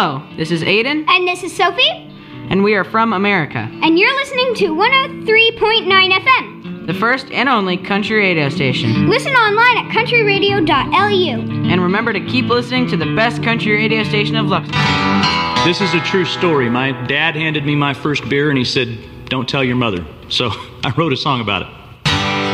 Hello, this is Aiden. And this is Sophie. And we are from America. And you're listening to 103.9 FM. The first and only country radio station. Listen online at countryradio.lu. And remember to keep listening to the best country radio station of Luxembourg. This is a true story. My dad handed me my first beer and he said, "Don't tell your mother." So I wrote a song about it.